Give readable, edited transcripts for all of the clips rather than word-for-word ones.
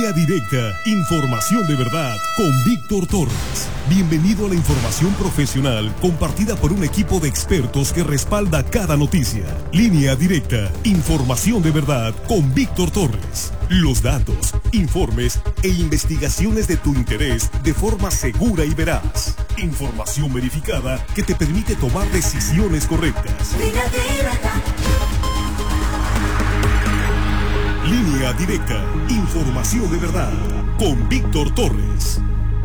Línea directa, información de verdad con Víctor Torres. Bienvenido a la información profesional compartida por un equipo de expertos que respalda cada noticia. Línea directa, información de verdad con Víctor Torres. Los datos, informes e investigaciones de tu interés de forma segura y veraz. Información verificada que te permite tomar decisiones correctas. Línea directa. Línea directa, información de verdad, con Víctor Torres.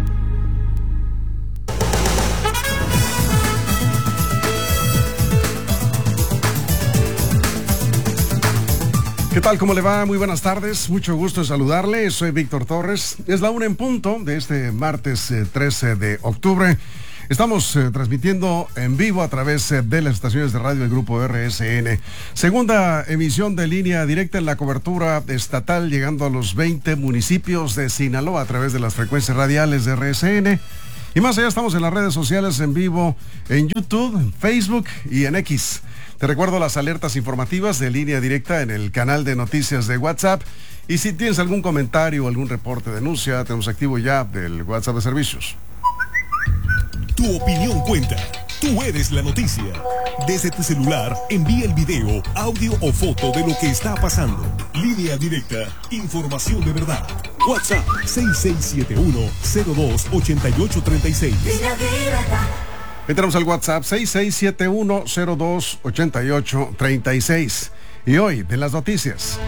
¿Qué tal? ¿Cómo le va? Muy buenas tardes, mucho gusto en saludarle, soy Víctor Torres. Es la 1:00 de este martes 13 de octubre. Estamos transmitiendo en vivo a través de las estaciones de radio del Grupo RSN. Segunda emisión de Línea Directa en la cobertura estatal, llegando a los 20 municipios de Sinaloa a través de las frecuencias radiales de RSN. Y más allá, estamos en las redes sociales en vivo, en YouTube, en Facebook y en X. Te recuerdo las alertas informativas de Línea Directa en el canal de noticias de WhatsApp. Y si tienes algún comentario o algún reporte, denuncia, tenemos activo ya del WhatsApp de servicios. Tu opinión cuenta. Tú eres la noticia. Desde tu celular, envía el video, audio o foto de lo que está pasando. Línea directa, información de verdad. WhatsApp 6671-028836. Línea directa. Entramos al WhatsApp 6671-028836. Y hoy, de las noticias.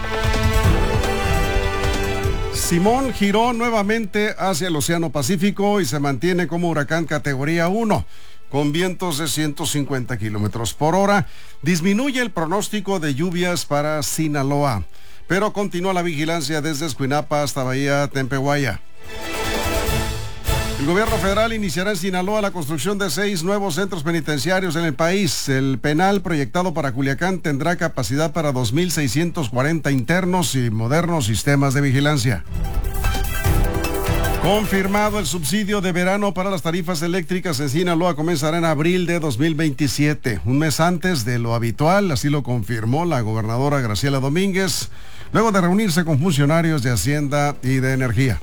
Simón giró nuevamente hacia el Océano Pacífico y se mantiene como huracán categoría 1, con vientos de 150 kilómetros por hora. Disminuye el pronóstico de lluvias para Sinaloa, pero continúa la vigilancia desde Escuinapa hasta Bahía Tempehuaya. El gobierno federal iniciará en Sinaloa la construcción de 6 nuevos centros penitenciarios en el país. El penal proyectado para Culiacán tendrá capacidad para 2.640 internos y modernos sistemas de vigilancia. Confirmado el subsidio de verano para las tarifas eléctricas en Sinaloa comenzará en abril de 2027, un mes antes de lo habitual, así lo confirmó la gobernadora Graciela Domínguez, luego de reunirse con funcionarios de Hacienda y de Energía.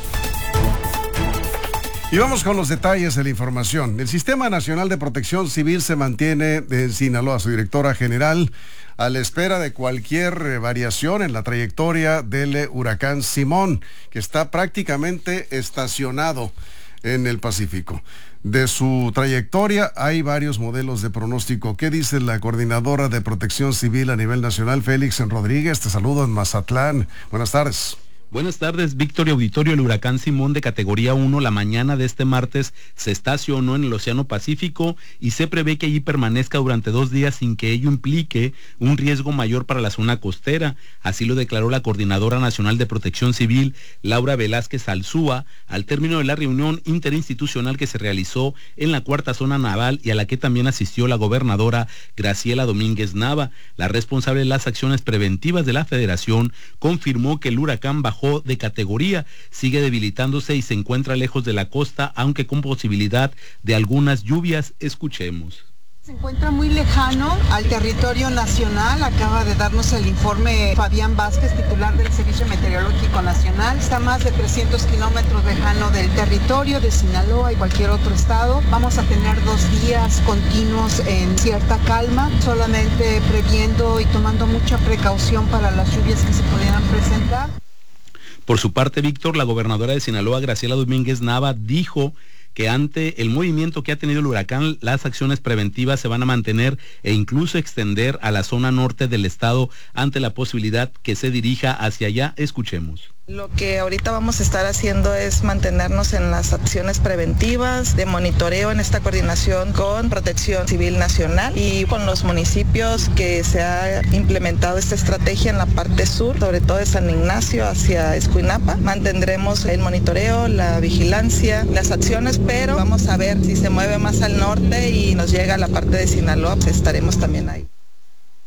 Y vamos con los detalles de la información. El Sistema Nacional de Protección Civil se mantiene en Sinaloa, su directora general, a la espera de cualquier variación en la trayectoria del huracán Simón, que está prácticamente estacionado en el Pacífico. De su trayectoria hay varios modelos de pronóstico. ¿Qué dice la coordinadora de Protección Civil a nivel nacional, Félix Rodríguez? Te saludo en Mazatlán. Buenas tardes. Buenas tardes, Víctor y auditorio. El huracán Simón de categoría 1 la mañana de este martes se estacionó en el Océano Pacífico y se prevé que allí permanezca durante 2 días sin que ello implique un riesgo mayor para la zona costera. Así lo declaró la Coordinadora Nacional de Protección Civil, Laura Velázquez Alzúa, al término de la reunión interinstitucional que se realizó en la 4ª Zona Naval y a la que también asistió la gobernadora Graciela Domínguez Nava. La responsable de las acciones preventivas de la Federación confirmó que el huracán bajó de categoría, sigue debilitándose y se encuentra lejos de la costa, aunque con posibilidad de algunas lluvias. Escuchemos. Se encuentra muy lejano al territorio nacional. Acaba de darnos el informe Fabián Vázquez, titular del Servicio Meteorológico Nacional. Está a más de 300 kilómetros lejano del territorio de Sinaloa y cualquier otro estado. Vamos a tener 2 días continuos en cierta calma, solamente previendo y tomando mucha precaución para las lluvias que se pudieran presentar. Por su parte, Víctor, la gobernadora de Sinaloa, Graciela Domínguez Nava, dijo que ante el movimiento que ha tenido el huracán, las acciones preventivas se van a mantener e incluso extender a la zona norte del estado ante la posibilidad que se dirija hacia allá. Escuchemos. Lo que ahorita vamos a estar haciendo es mantenernos en las acciones preventivas de monitoreo en esta coordinación con Protección Civil Nacional y con los municipios que se ha implementado esta estrategia en la parte sur, sobre todo de San Ignacio hacia Escuinapa. Mantendremos el monitoreo, la vigilancia, las acciones, pero vamos a ver si se mueve más al norte y nos llega a la parte de Sinaloa, pues estaremos también ahí.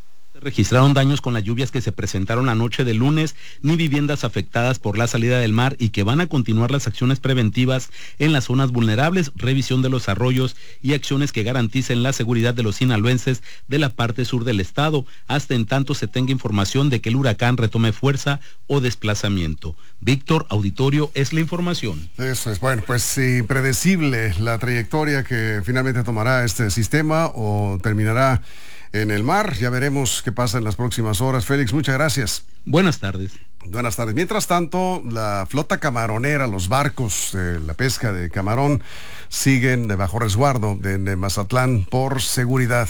registraron daños con las lluvias que se presentaron la noche del lunes, ni viviendas afectadas por la salida del mar, y que van a continuar las acciones preventivas en las zonas vulnerables, revisión de los arroyos y acciones que garanticen la seguridad de los sinaloenses de la parte sur del estado, hasta en tanto se tenga información de que el huracán retome fuerza o desplazamiento. Víctor, auditorio, es la información. Eso es, bueno, pues impredecible la trayectoria que finalmente tomará este sistema o terminará en el mar. Ya veremos qué pasa en las próximas horas. Félix, muchas gracias. Buenas tardes. Buenas tardes. Mientras tanto, la flota camaronera, los barcos de la pesca de camarón siguen bajo resguardo en Mazatlán por seguridad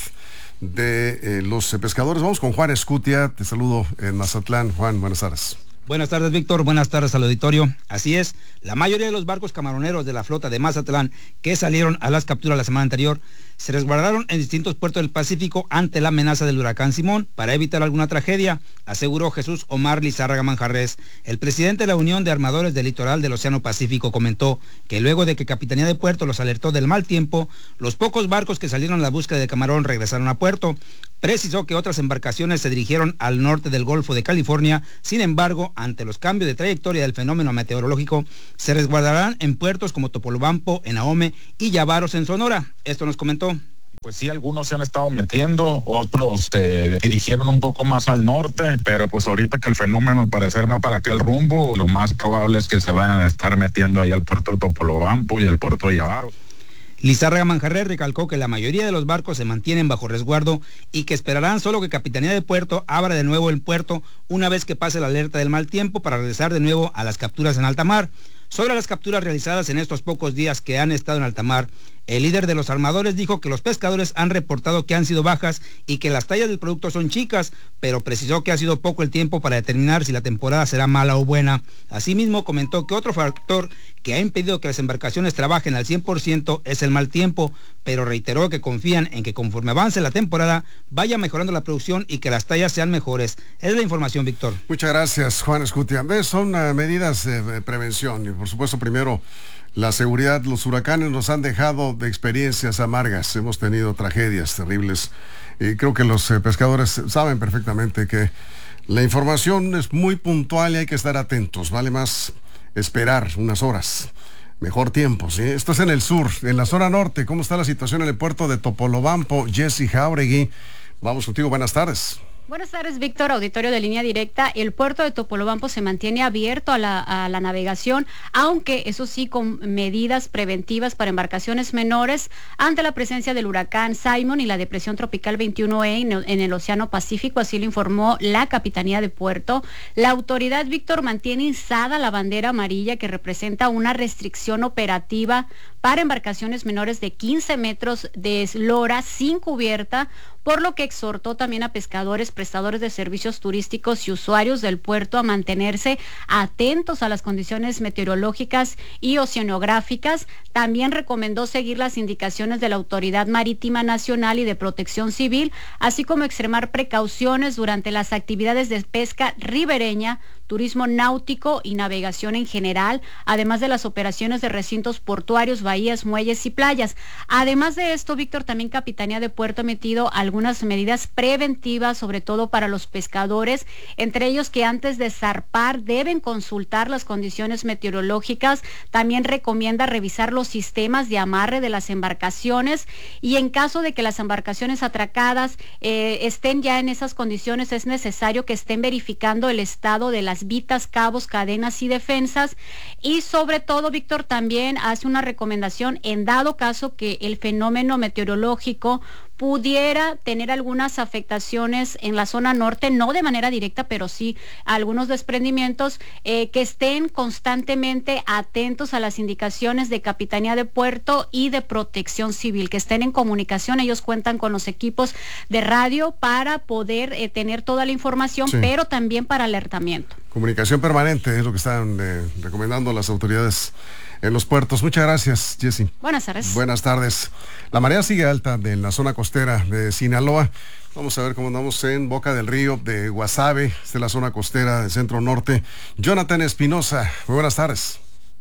de los pescadores. Vamos con Juan Escutia. Te saludo en Mazatlán. Juan, buenas tardes. Buenas tardes, Víctor. Buenas tardes al auditorio. Así es, la mayoría de los barcos camaroneros de la flota de Mazatlán que salieron a las capturas la semana anterior se resguardaron en distintos puertos del Pacífico ante la amenaza del huracán Simón para evitar alguna tragedia, aseguró Jesús Omar Lizárraga Manjarrés. El presidente de la Unión de Armadores del Litoral del Océano Pacífico comentó que luego de que Capitanía de Puerto los alertó del mal tiempo, los pocos barcos que salieron a la búsqueda de camarón regresaron a puerto. Precisó que otras embarcaciones se dirigieron al norte del Golfo de California. Sin embargo, ante los cambios de trayectoria del fenómeno meteorológico, se resguardarán en puertos como Topolobampo, en Ahome y Llavaros en Sonora. Esto nos comentó. Pues sí, algunos se han estado metiendo, otros se dirigieron un poco más al norte, pero pues ahorita que el fenómeno al parecer va para aquel rumbo, lo más probable es que se vayan a estar metiendo ahí al puerto de Topolobampo y al puerto de Llavaros. Lizárraga Manjarrés recalcó que la mayoría de los barcos se mantienen bajo resguardo y que esperarán solo que Capitanía de Puerto abra de nuevo el puerto una vez que pase la alerta del mal tiempo para regresar de nuevo a las capturas en alta mar. Sobre las capturas realizadas en estos pocos días que han estado en alta mar, el líder de los armadores dijo que los pescadores han reportado que han sido bajas y que las tallas del producto son chicas, pero precisó que ha sido poco el tiempo para determinar si la temporada será mala o buena. Asimismo, comentó que otro factor que ha impedido que las embarcaciones trabajen al 100% es el mal tiempo, pero reiteró que confían en que conforme avance la temporada vaya mejorando la producción y que las tallas sean mejores. Es la información, Víctor. Muchas gracias, Juan Escutia. Son medidas de prevención y por supuesto primero la seguridad. Los huracanes nos han dejado de experiencias amargas, hemos tenido tragedias terribles y creo que los pescadores saben perfectamente que la información es muy puntual y hay que estar atentos, vale más esperar unas horas, mejor tiempo, ¿sí? Esto es en el sur, en la zona norte. ¿Cómo está la situación en el puerto de Topolobampo? Jessy Jauregui, vamos contigo, buenas tardes. Buenas tardes, Víctor, auditorio de Línea Directa. El puerto de Topolobampo se mantiene abierto a la navegación, aunque eso sí con medidas preventivas para embarcaciones menores ante la presencia del huracán Simon y la depresión tropical 21E en el Océano Pacífico, así lo informó la Capitanía de Puerto. La autoridad, Víctor, mantiene izada la bandera amarilla que representa una restricción operativa para embarcaciones menores de 15 metros de eslora sin cubierta, por lo que exhortó también a pescadores, prestadores de servicios turísticos y usuarios del puerto a mantenerse atentos a las condiciones meteorológicas y oceanográficas. También recomendó seguir las indicaciones de la Autoridad Marítima Nacional y de Protección Civil, así como extremar precauciones durante las actividades de pesca ribereña, turismo náutico y navegación en general, además de las operaciones de recintos portuarios, bahías, muelles y playas. Además de esto, Víctor, también Capitanía de Puerto ha metido algunas medidas preventivas, sobre todo para los pescadores, entre ellos que antes de zarpar deben consultar las condiciones meteorológicas. También recomienda revisar los sistemas de amarre de las embarcaciones y en caso de que las embarcaciones atracadas estén ya en esas condiciones, es necesario que estén verificando el estado de las vitas, cabos, cadenas y defensas. Y sobre todo, Víctor, también hace una recomendación en dado caso que el fenómeno meteorológico pudiera tener algunas afectaciones en la zona norte, no de manera directa, pero sí algunos desprendimientos, que estén constantemente atentos a las indicaciones de Capitanía de Puerto y de Protección Civil, que estén en comunicación. Ellos cuentan con los equipos de radio para poder tener toda la información, sí, pero también para alertamiento. Comunicación permanente es lo que están recomendando las autoridades en los puertos. Muchas gracias, Jessy. Buenas tardes. Buenas tardes. La marea sigue alta en la zona costera de Sinaloa. Vamos a ver cómo andamos en Boca del Río de Guasave, esta es la zona costera del centro norte. Jonathan Espinosa, muy buenas tardes.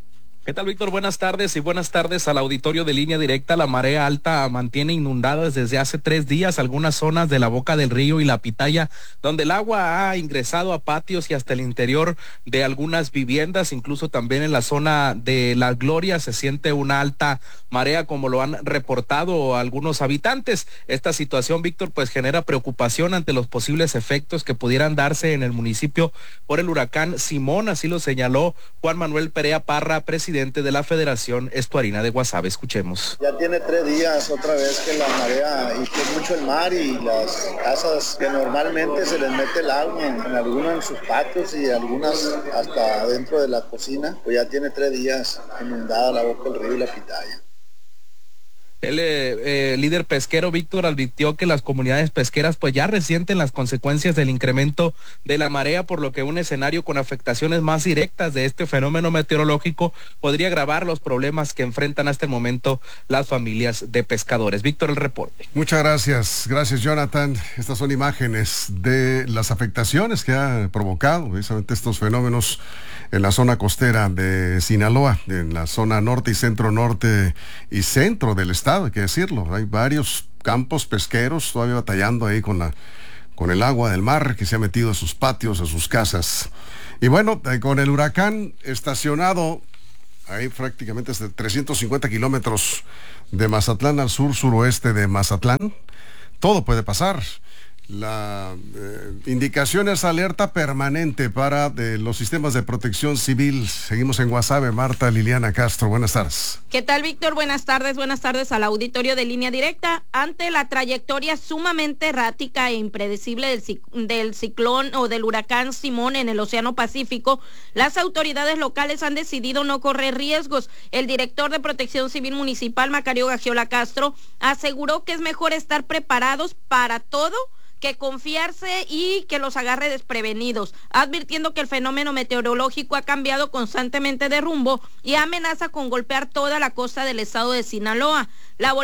¿Qué tal, Víctor? Buenas tardes y buenas tardes al auditorio de Línea Directa. La marea alta mantiene inundadas desde hace 3 días algunas zonas de la boca del río y la Pitaya, donde el agua ha ingresado a patios y hasta el interior de algunas viviendas, incluso también en la zona de La Gloria se siente una alta marea, como lo han reportado algunos habitantes. Esta situación, Víctor, pues genera preocupación ante los posibles efectos que pudieran darse en el municipio por el huracán Simón, así lo señaló Juan Manuel Perea Parra, presidente de la Federación Estuarina de Guasave. Escuchemos. Ya tiene 3 días otra vez que la marea y que es mucho el mar y las casas que normalmente se les mete el agua, en algunas en sus patios y algunas hasta dentro de la cocina, pues ya tiene 3 días inundada la boca del río y la Pitaya. El líder pesquero, Víctor, advirtió que las comunidades pesqueras pues ya resienten las consecuencias del incremento de la marea, por lo que un escenario con afectaciones más directas de este fenómeno meteorológico podría agravar los problemas que enfrentan hasta el momento las familias de pescadores. Víctor, el reporte. Muchas gracias. Gracias, Jonathan. Estas son imágenes de las afectaciones que ha provocado precisamente estos fenómenos en la zona costera de Sinaloa, en la zona norte y centro-norte y centro del estado, hay que decirlo. Hay varios campos pesqueros todavía batallando ahí con el agua del mar que se ha metido a sus patios, a sus casas. Y bueno, con el huracán estacionado ahí prácticamente hasta 350 kilómetros de Mazatlán al suroeste de Mazatlán, todo puede pasar. La indicación es alerta permanente para los sistemas de protección civil. Seguimos en Guasave. Marta Liliana Castro, buenas tardes. ¿Qué tal, Víctor? Buenas tardes al auditorio de Línea Directa. Ante la trayectoria sumamente errática e impredecible del ciclón o del huracán Simón en el Océano Pacífico, las autoridades locales han decidido no correr riesgos. El director de Protección Civil Municipal, Macario Gagiola Castro, aseguró que es mejor estar preparados para todo que confiarse y que los agarre desprevenidos, advirtiendo que el fenómeno meteorológico ha cambiado constantemente de rumbo y amenaza con golpear toda la costa del estado de Sinaloa. La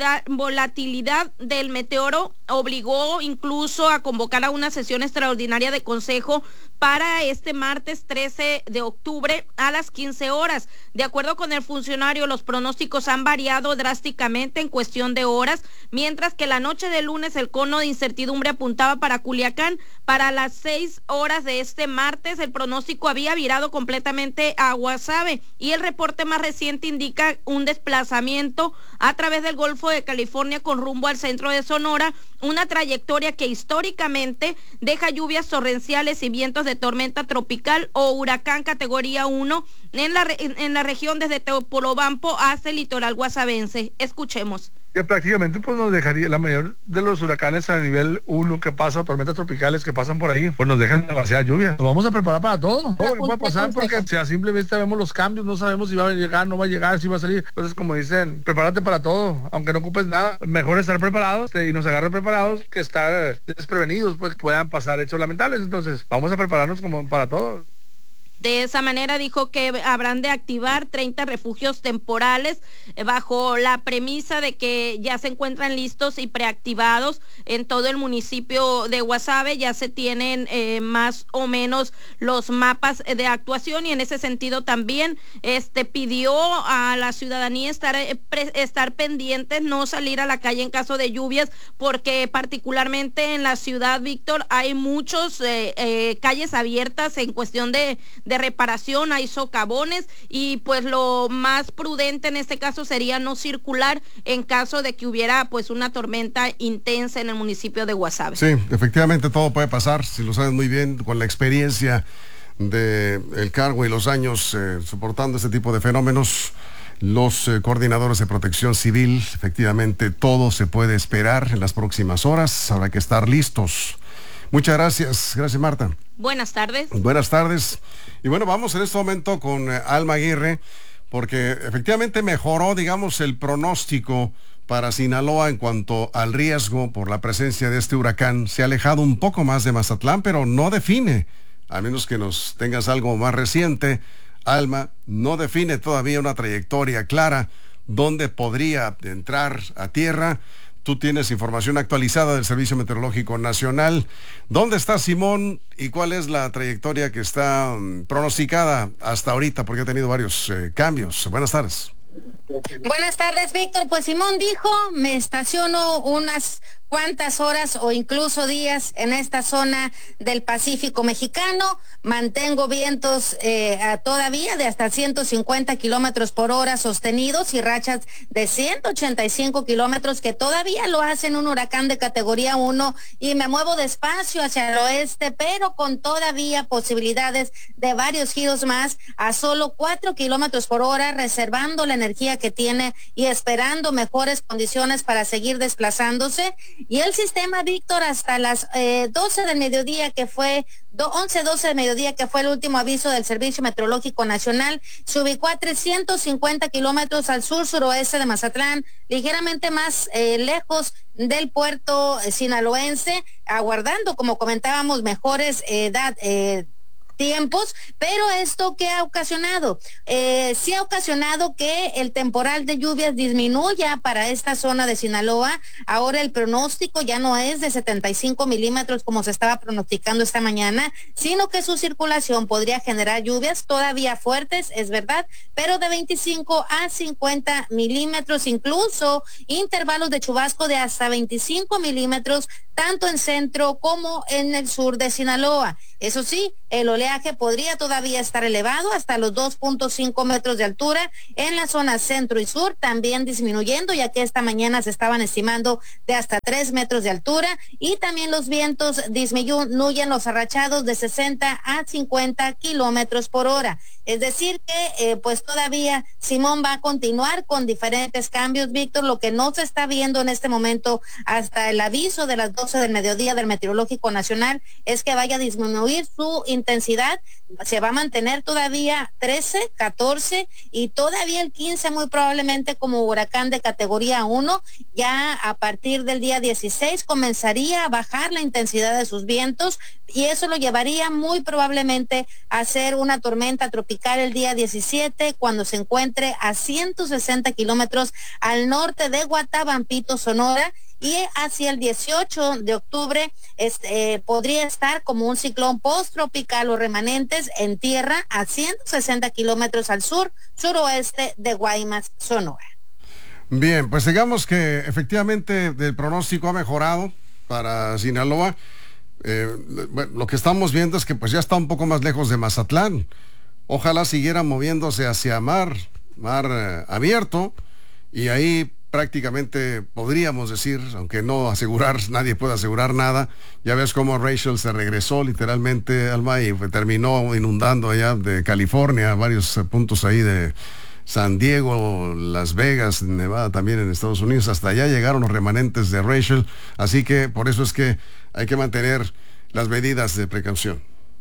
volatilidad del meteoro obligó incluso a convocar a una sesión extraordinaria de consejo para este martes 13 de octubre a las 15 horas. De acuerdo con el funcionario, los pronósticos han variado drásticamente en cuestión de horas, mientras que la noche del lunes el cono de incertidumbre apuntaba para Culiacán. Para las 6 horas de este martes el pronóstico había virado completamente a Guasave y el reporte más reciente indica un desplazamiento a través del Golfo de California con rumbo al centro de Sonora, una trayectoria que históricamente deja lluvias torrenciales y vientos de tormenta tropical o huracán categoría 1 en la región desde Topolobampo hasta el litoral guasavense. Escuchemos. Que prácticamente pues nos dejaría la mayor de los huracanes a nivel 1 que pasa, tormentas tropicales que pasan por ahí, pues nos dejan demasiada lluvia. Nos vamos a preparar para todo lo que pueda pasar, porque si simplemente vemos los cambios, no sabemos si va a llegar, no va a llegar, si va a salir. Entonces, como dicen, prepárate para todo, aunque no ocupes nada. Mejor estar preparados y nos agarren preparados que estar desprevenidos, pues puedan pasar hechos lamentables. Entonces, vamos a prepararnos como para todo. De esa manera dijo que habrán de activar 30 refugios temporales bajo la premisa de que ya se encuentran listos y preactivados en todo el municipio de Guasave. Ya se tienen más o menos los mapas de actuación y en ese sentido también pidió a la ciudadanía estar pendientes, no salir a la calle en caso de lluvias, porque particularmente en la ciudad, Víctor, hay muchos calles abiertas en cuestión de reparación, hay socavones y pues lo más prudente en este caso sería no circular en caso de que hubiera pues una tormenta intensa en el municipio de Guasave. Sí, efectivamente todo puede pasar, si lo sabes muy bien, con la experiencia del cargo y los años soportando este tipo de fenómenos. Los coordinadores de protección civil, efectivamente todo se puede esperar en las próximas horas, habrá que estar listos. Muchas gracias. Gracias, Marta. Buenas tardes. Buenas tardes. Y bueno, vamos en este momento con Alma Aguirre, porque efectivamente mejoró, digamos, el pronóstico para Sinaloa en cuanto al riesgo por la presencia de este huracán. Se ha alejado un poco más de Mazatlán, pero no define, a menos que nos tengas algo más reciente, Alma, no define todavía una trayectoria clara donde podría entrar a tierra, tú tienes información actualizada del Servicio Meteorológico Nacional. ¿Dónde está Simón y cuál es la trayectoria que está pronosticada hasta ahorita? Porque ha tenido varios cambios. Buenas tardes. Buenas tardes, Víctor. Pues Simón dijo, me estaciono unas cuantas horas o incluso días en esta zona del Pacífico mexicano, mantengo vientos todavía de hasta 150 kilómetros por hora sostenidos y rachas de 185 kilómetros que todavía lo hacen un huracán de categoría 1 y me muevo despacio hacia el oeste, pero con todavía posibilidades de varios giros más a solo 4 kilómetros por hora, reservando la energía que tiene y esperando mejores condiciones para seguir desplazándose. Y el sistema, Víctor, hasta las 12 del mediodía, que fue 11-12 del mediodía, que fue el último aviso del Servicio Meteorológico Nacional, se ubicó a 350 kilómetros al sur-suroeste de Mazatlán, ligeramente más lejos del puerto sinaloense, aguardando, como comentábamos, mejores tiempos, pero esto ¿qué ha ocasionado? Sí ha ocasionado que el temporal de lluvias disminuya para esta zona de Sinaloa. Ahora el pronóstico ya no es de 75 milímetros como se estaba pronosticando esta mañana, sino que su circulación podría generar lluvias todavía fuertes, es verdad, pero de 25 a 50 milímetros, incluso intervalos de chubasco de hasta 25 milímetros, tanto en centro como en el sur de Sinaloa. Eso sí, el oleaje podría todavía estar elevado hasta los 2.5 metros de altura en la zona centro y sur, también disminuyendo, ya que esta mañana se estaban estimando de hasta 3 metros de altura, y también los vientos disminuyen los arrachados de 60 a 50 kilómetros por hora. Es decir que pues todavía Simón va a continuar con diferentes cambios, Víctor. Lo que no se está viendo en este momento hasta el aviso de las 12 del mediodía del Meteorológico Nacional es que vaya a disminuir su intensidad. Se va a mantener todavía 13, 14 y todavía el 15 muy probablemente como huracán de categoría 1. Ya a partir del día 16 comenzaría a bajar la intensidad de sus vientos y eso lo llevaría muy probablemente a ser una tormenta tropical el día 17, cuando se encuentre a 160 kilómetros al norte de Guatabampito, Sonora, y hacia el 18 de octubre podría estar como un ciclón post-tropical o remanentes en tierra a 160 kilómetros al suroeste de Guaymas, Sonora. Bien, pues digamos que efectivamente el pronóstico ha mejorado para Sinaloa. Lo que estamos viendo es que pues ya está un poco más lejos de Mazatlán. Ojalá siguiera moviéndose hacia mar abierto, y ahí prácticamente podríamos decir, aunque no asegurar, nadie puede asegurar nada. Ya ves cómo Rachel se regresó literalmente, Alma, y terminó inundando allá de California, varios puntos ahí de San Diego, Las Vegas, Nevada también en Estados Unidos. Hasta allá llegaron los remanentes de Rachel, así que por eso es que hay que mantener las medidas de precaución.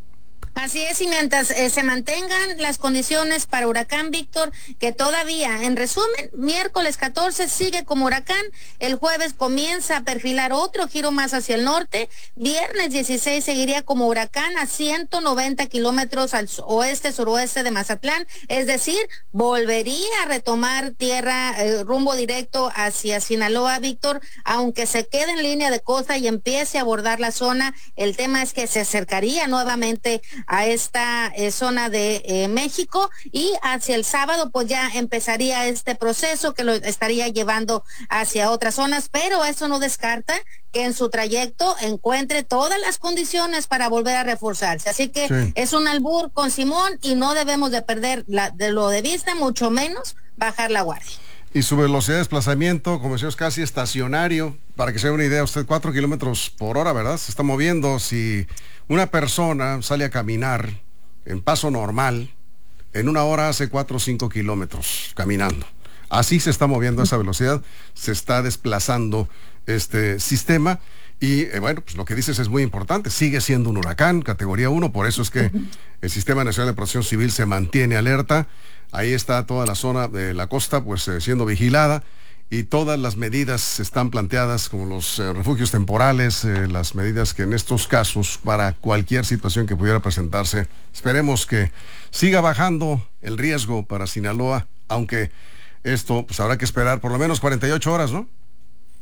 Así es, y mientras se mantengan las condiciones para huracán, Víctor, que todavía, en resumen, miércoles 14 sigue como huracán, el jueves comienza a perfilar otro giro más hacia el norte, viernes 16 seguiría como huracán a 190 kilómetros al oeste-suroeste de Mazatlán, es decir, volvería a retomar tierra, rumbo directo hacia Sinaloa, Víctor, aunque se quede en línea de costa y empiece a abordar la zona. El tema es que se acercaría nuevamente a esta zona de México, y hacia el sábado pues ya empezaría este proceso que lo estaría llevando hacia otras zonas, pero eso no descarta que en su trayecto encuentre todas las condiciones para volver a reforzarse. Así que sí, es un albur con Simón y no debemos de perder lo de vista, mucho menos bajar la guardia. Y su velocidad de desplazamiento, como decía, es casi estacionario. Para que se dé una idea, usted 4 kilómetros por hora, ¿verdad? Se está moviendo. Si una persona sale a caminar en paso normal, en una hora hace 4 o 5 kilómetros caminando. Así se está moviendo esa velocidad, se está desplazando este sistema. Y bueno, pues lo que dices es muy importante. Sigue siendo un huracán, categoría 1, por eso es que el Sistema Nacional de Protección Civil se mantiene alerta. Ahí está toda la zona de la costa pues siendo vigilada, y todas las medidas están planteadas como los refugios temporales, las medidas que en estos casos para cualquier situación que pudiera presentarse. Esperemos que siga bajando el riesgo para Sinaloa, aunque esto pues habrá que esperar por lo menos 48 horas, ¿no?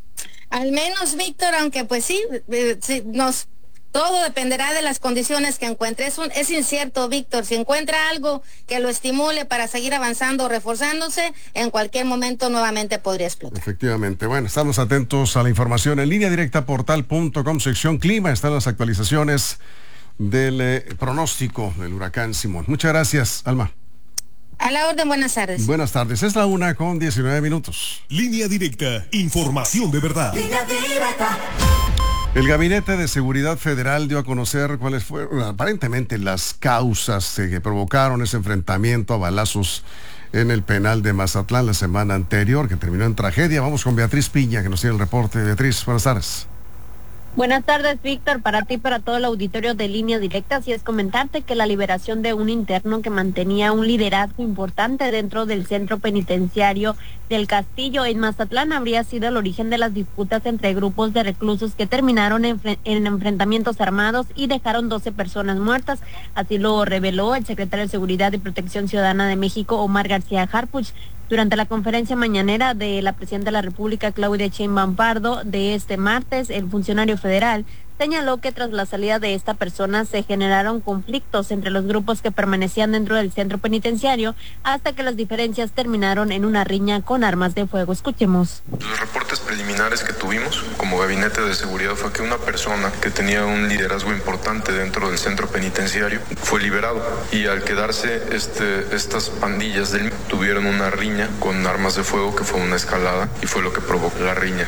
Al menos, Víctor, aunque pues sí, todo dependerá de las condiciones que encuentre. Es incierto, Víctor. Si encuentra algo que lo estimule para seguir avanzando o reforzándose, en cualquier momento nuevamente podría explotar. Efectivamente. Bueno, estamos atentos a la información en línea directa, portal.com, sección clima. Están las actualizaciones del pronóstico del huracán Simón. Muchas gracias, Alma. A la orden, buenas tardes. Buenas tardes. Es la 1:19. Línea directa, información de verdad. Línea directa. El Gabinete de Seguridad Federal dio a conocer cuáles fueron aparentemente las causas que provocaron ese enfrentamiento a balazos en el penal de Mazatlán la semana anterior, que terminó en tragedia. Vamos con Beatriz Piña, que nos tiene el reporte. Beatriz, buenas tardes. Buenas tardes, Víctor, para ti y para todo el auditorio de Línea Directa. Así es, comentarte que la liberación de un interno que mantenía un liderazgo importante dentro del centro penitenciario del Castillo en Mazatlán habría sido el origen de las disputas entre grupos de reclusos que terminaron en enfrentamientos armados y dejaron 12 personas muertas. Así lo reveló el secretario de Seguridad y Protección Ciudadana de México, Omar García Harfuch, durante la conferencia mañanera de la presidenta de la República, Claudia Sheinbaum Pardo, de este martes. El funcionario federal señaló que tras la salida de esta persona se generaron conflictos entre los grupos que permanecían dentro del centro penitenciario hasta que las diferencias terminaron en una riña con armas de fuego. Escuchemos. Los reportes preliminares que tuvimos como gabinete de seguridad fue que una persona que tenía un liderazgo importante dentro del centro penitenciario fue liberado y al quedarse estas pandillas tuvieron una riña con armas de fuego que fue una escalada y fue lo que provocó la riña.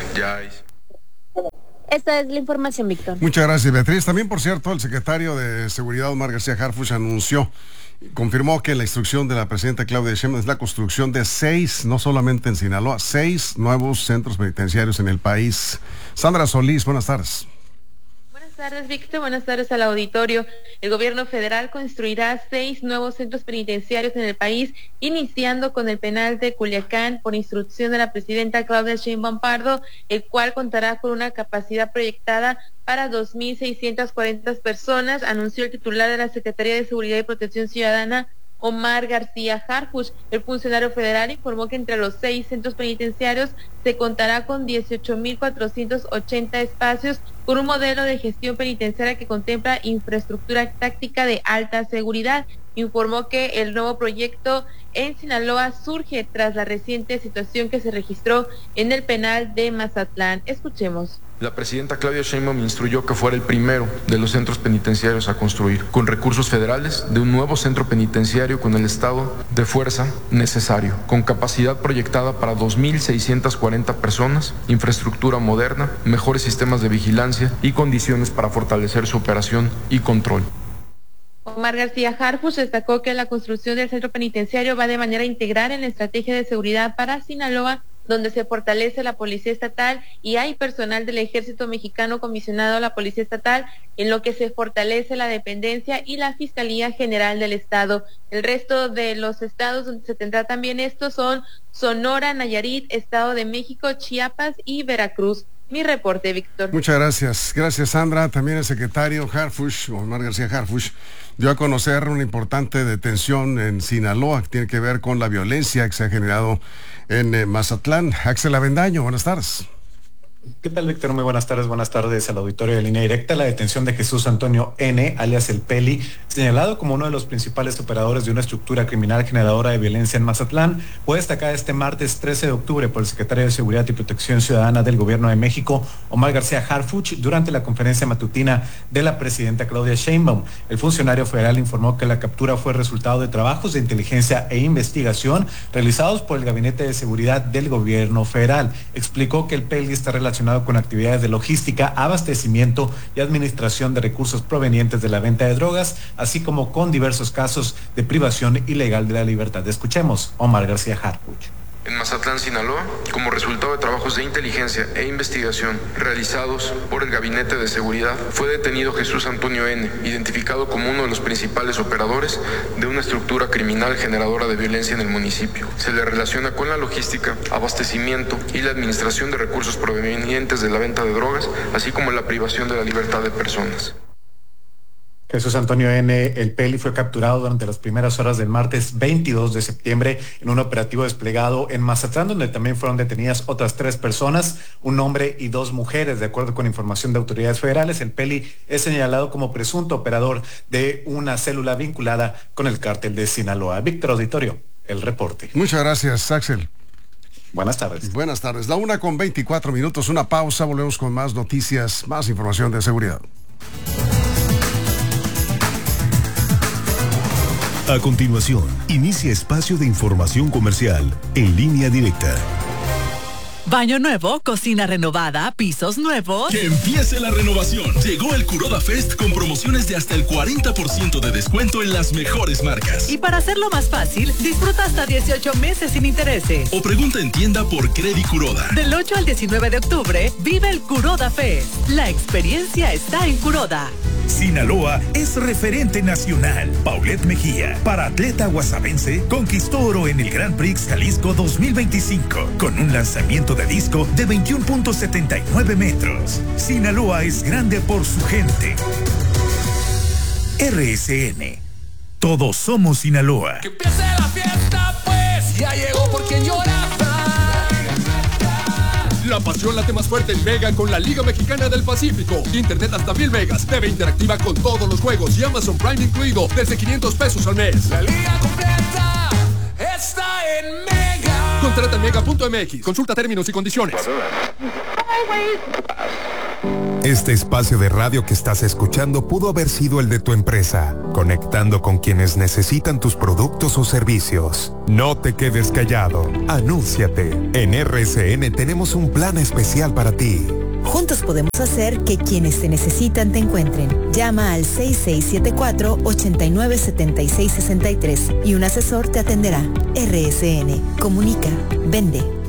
Esta es la información, Víctor. Muchas gracias, Beatriz. También, por cierto, el secretario de Seguridad, Omar García Harfuch, confirmó que la instrucción de la presidenta Claudia Sheinbaum es la construcción de 6, no solamente en Sinaloa, 6 nuevos centros penitenciarios en el país. Sandra Solís, buenas tardes. Buenas tardes, Víctor. Buenas tardes al auditorio. El gobierno federal construirá 6 nuevos centros penitenciarios en el país, iniciando con el penal de Culiacán por instrucción de la presidenta Claudia Sheinbaum Pardo, el cual contará con una capacidad proyectada para 2.640 personas, anunció el titular de la Secretaría de Seguridad y Protección Ciudadana, Omar García Harfuch. El funcionario federal informó que entre los 6 centros penitenciarios se contará con 18.480 espacios con un modelo de gestión penitenciaria que contempla infraestructura táctica de alta seguridad. Informó que el nuevo proyecto en Sinaloa surge tras la reciente situación que se registró en el penal de Mazatlán. Escuchemos. La presidenta Claudia Sheinbaum instruyó que fuera el primero de los centros penitenciarios a construir, con recursos federales, de un nuevo centro penitenciario con el estado de fuerza necesario, con capacidad proyectada para 2.640 personas, infraestructura moderna, mejores sistemas de vigilancia y condiciones para fortalecer su operación y control. Omar García Harfuch destacó que la construcción del centro penitenciario va de manera integral en la estrategia de seguridad para Sinaloa, donde se fortalece la Policía Estatal y hay personal del Ejército Mexicano comisionado a la Policía Estatal, en lo que se fortalece la dependencia y la Fiscalía General del Estado. El resto de los estados donde se tendrá también esto son Sonora, Nayarit, Estado de México, Chiapas y Veracruz. Mi reporte, Víctor. Muchas gracias. Gracias, Sandra. También el secretario Harfuch, Omar García Harfuch, dio a conocer una importante detención en Sinaloa que tiene que ver con la violencia que se ha generado en Mazatlán. Axel Avendaño, buenas tardes. ¿Qué tal, Víctor? Muy buenas tardes al auditorio de Línea Directa. La detención de Jesús Antonio N., alias El Peli, señalado como uno de los principales operadores de una estructura criminal generadora de violencia en Mazatlán, fue destacada este martes 13 de octubre por el secretario de Seguridad y Protección Ciudadana del Gobierno de México, Omar García Harfuch, durante la conferencia matutina de la presidenta Claudia Sheinbaum. El funcionario federal informó que la captura fue resultado de trabajos de inteligencia e investigación realizados por el Gabinete de Seguridad del Gobierno federal. Explicó que El Peli está relacionado con actividades de logística, abastecimiento y administración de recursos provenientes de la venta de drogas, así como con diversos casos de privación ilegal de la libertad. Escuchemos Omar García Harfuch. En Mazatlán, Sinaloa, como resultado de trabajos de inteligencia e investigación realizados por el Gabinete de Seguridad, fue detenido Jesús Antonio N., identificado como uno de los principales operadores de una estructura criminal generadora de violencia en el municipio. Se le relaciona con la logística, abastecimiento y la administración de recursos provenientes de la venta de drogas, así como la privación de la libertad de personas. Jesús Antonio N., el Peli, fue capturado durante las primeras horas del martes 22 de septiembre en un operativo desplegado en Mazatlán, donde también fueron detenidas otras 3 personas, un hombre y 2 mujeres. De acuerdo con información de autoridades federales, el Peli es señalado como presunto operador de una célula vinculada con el cártel de Sinaloa. Víctor Auditorio, el reporte. Muchas gracias, Axel. Buenas tardes. Buenas tardes. La 1:24, una pausa, volvemos con más noticias, más información de seguridad. A continuación, inicia espacio de información comercial en línea directa. Baño nuevo, cocina renovada, pisos nuevos. ¡Que empiece la renovación! Llegó el Kuroda Fest con promociones de hasta el 40% de descuento en las mejores marcas. Y para hacerlo más fácil, disfruta hasta 18 meses sin intereses. O pregunta en tienda por Credit Kuroda. Del 8 al 19 de octubre, vive el Kuroda Fest. La experiencia está en Kuroda. Sinaloa es referente nacional. Paulette Mejía, paratleta guasavense, conquistó oro en el Grand Prix Jalisco 2025 con un lanzamiento de disco de 21.79 metros. Sinaloa es grande por su gente. RSN. Todos somos Sinaloa. Que empiece la fiesta, pues ya llegó por quien llora. La pasión late más fuerte en Mega con la Liga Mexicana del Pacífico. Internet hasta 1000 megas, TV interactiva con todos los juegos y Amazon Prime incluido desde 500 pesos al mes. La liga completa está en Mega. Contrata en mega.mx. Consulta términos y condiciones. Este espacio de radio que estás escuchando pudo haber sido el de tu empresa, conectando con quienes necesitan tus productos o servicios. No te quedes callado, anúnciate. En RSN tenemos un plan especial para ti. Juntos podemos hacer que quienes te necesitan te encuentren. Llama al 6674-897663 y un asesor te atenderá. RSN. Comunica. Vende.